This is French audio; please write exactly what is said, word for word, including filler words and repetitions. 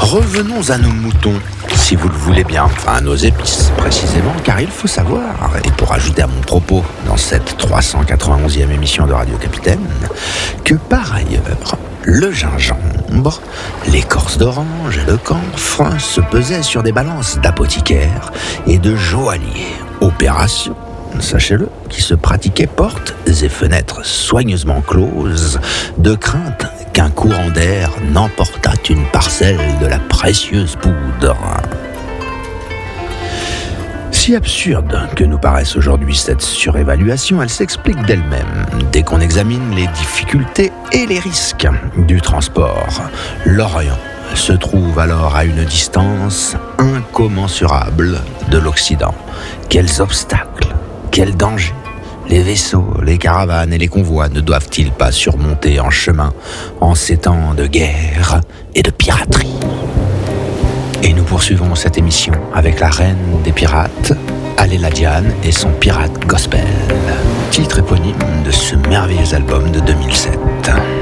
Revenons à nos moutons, si vous le voulez bien, enfin à nos épices précisément, car il faut savoir, et pour ajouter à mon propos dans cette trois cent quatre-vingt-onzième émission de Radio Capitaine, que par ailleurs, le gingembre, l'écorce d'orange et le camphre se pesaient sur des balances d'apothicaires et de joailliers. Opération, sachez-le, qui se pratiquait portes et fenêtres soigneusement closes, de crainte qu'un courant d'air n'emportât une parcelle de la précieuse poudre. Si absurde que nous paraisse aujourd'hui cette surévaluation, elle s'explique d'elle-même dès qu'on examine les difficultés et les risques du transport. L'Orient se trouve alors à une distance incommensurable de l'Occident. Quels obstacles, quels dangers les vaisseaux, les caravanes et les convois ne doivent-ils pas surmonter en chemin en ces temps de guerre et de piraterie ? Et nous poursuivons cette émission avec la reine des pirates, Aléla Diane et son pirate gospel, titre éponyme de ce merveilleux album de deux mille sept.